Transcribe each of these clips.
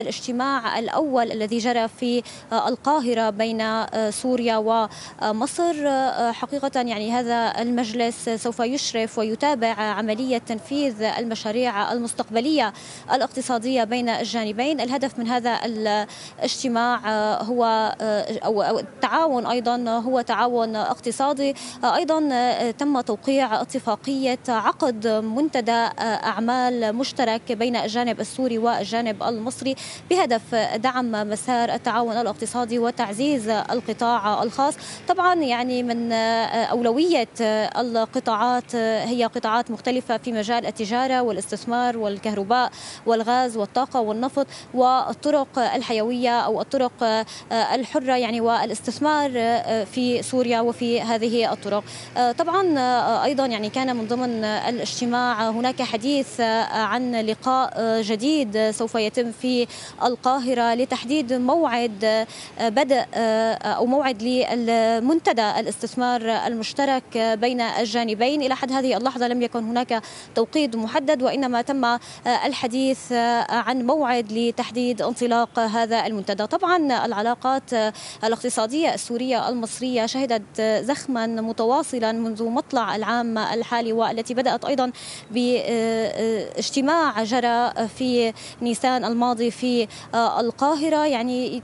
الاجتماع الأول الذي جرى في القاهرة بين سوريا ومصر. حقيقة يعني هذا المجلس سوف يشرف ويتابع عملية تنفيذ المشاريع المستقبلية الاقتصادية بين الجانبين. الهدف من هذا الاجتماع هو أو التعاون، أيضا هو تعاون اقتصادي. أيضا تم توقيع اتفاقية عقد منتدى أعمال مشترك بين الجانب السوري والجانب المصري بهدف دعم مسار التعاون الاقتصادي وتعزيز القطاع الخاص. طبعا يعني من أولوية القطاعات هي قطاعات مختلفة في مجال التجارة والاستثمار والكهرباء والغاز والطاقة والنفط والطرق الحيوية أو الطرق الحرة يعني والاستثمار في سوريا وفي هذه الطرق. طبعا أيضا يعني كان من ضمن الاجتماع هناك حديث عن لقاء جديد سوف يتم في القاهرة لتحديد موعد بدء أو موعد للمنتدى الاستثمار المشترك بين الجانبين. إلى حد هذه اللحظة لم يكن هناك توقيت محدد، وإنما تم الحديث عن موعد لتحديد انطلاق هذا المنتدى. طبعا العلاقات الاقتصادية السورية المصرية شهدت زخما متواصلا منذ مطلع العام الحالي، والتي بدأت أيضا باجتماع جرى في نيسان الماضي في القاهرة. يعني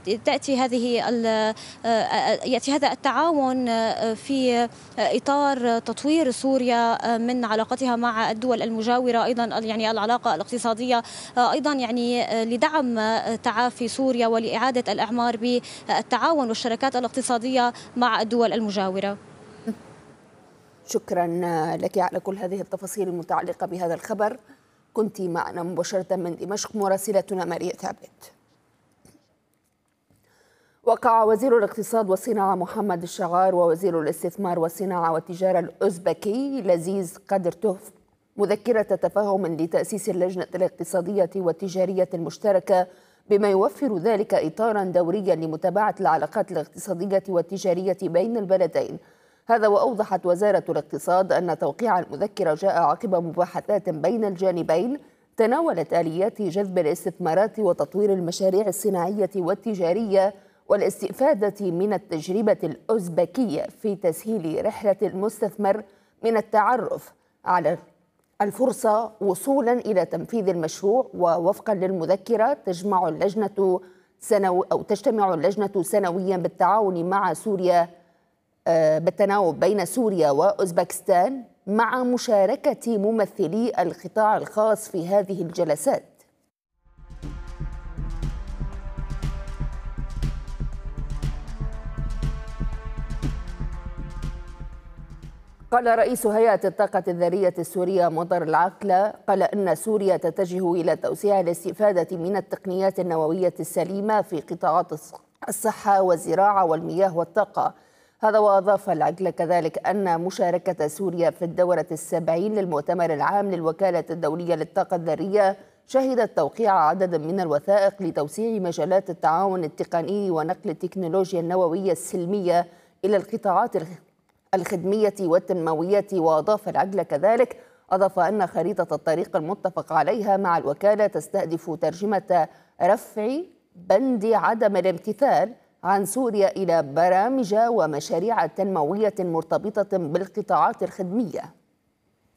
يأتي هذا التعاون في إطار تطوير سوريا من علاقتها مع الدول المجاورة، أيضا يعني العلاقة الاقتصادية، أيضا يعني لدعم تعافي سوريا ولإعادة الإعمار بالتعاون والشراكات الاقتصادية مع الدول المجاورة. شكرا لك على كل هذه التفاصيل المتعلقة بهذا الخبر. كنت معنا مباشرة من دمشق مراسلتنا ماريا ثابت. وقع وزير الاقتصاد والصناعة محمد الشغار ووزير الاستثمار والصناعة والتجارة الأوزبكي لزيز قادرتوف مذكرة تفاهم لتأسيس اللجنة الاقتصادية والتجارية المشتركة، بما يوفر ذلك إطارا دوريا لمتابعة العلاقات الاقتصادية والتجارية بين البلدين. هذا وأوضحت وزارة الاقتصاد أن توقيع المذكرة جاء عقب مباحثات بين الجانبين تناولت آليات جذب الاستثمارات وتطوير المشاريع الصناعية والتجارية والاستفادة من التجربة الأوزبكية في تسهيل رحلة المستثمر من التعرف على الفرصة وصولا إلى تنفيذ المشروع. ووفقا للمذكرة تجتمع اللجنة سنويا بالتعاون مع سوريا بالتناوب بين سوريا وأوزبكستان مع مشاركة ممثلي القطاع الخاص في هذه الجلسات. قال رئيس هيئة الطاقة الذرية السورية مطر العقلة أن سوريا تتجه إلى توسيع الاستفادة من التقنيات النووية السليمة في قطاعات الصحة والزراعة والمياه والطاقة. هذا وأضاف العقلة كذلك أن مشاركة سوريا في الدورة 70 للمؤتمر العام للوكالة الدولية للطاقة الذرية شهدت توقيع عدد من الوثائق لتوسيع مجالات التعاون التقني ونقل التكنولوجيا النووية السلمية إلى القطاعات الخدمية والتنموية. وأضاف العقلة كذلك أن خريطة الطريق المتفق عليها مع الوكالة تستهدف ترجمة رفع بند عدم الامتثال عن سوريا إلى برامج ومشاريع تنموية مرتبطة بالقطاعات الخدمية.